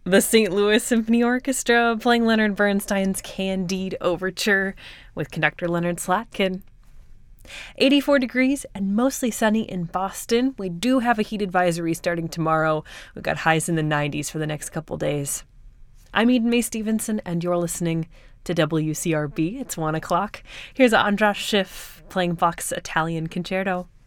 The St. Louis Symphony Orchestra playing Leonard Bernstein's Candide Overture with conductor Leonard Slatkin. 84 degrees and mostly sunny in Boston. We do have a heat advisory starting tomorrow. We've got highs in the 90s for the next couple days. I'm Eden May Stevenson, and you're listening to WCRB. It's 1 o'clock. Here's Andras Schiff playing Bach's Italian Concerto.